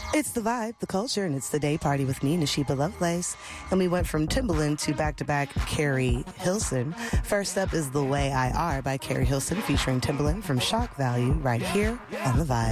It's the vibe, the culture, and it's the day party with me, Nashiba Lovelace. And we went from Timbaland to back-to-back Carrie Hilson. First up is The Way I Are by Carrie Hilson featuring Timbaland from Shock Value right here on The Vibe.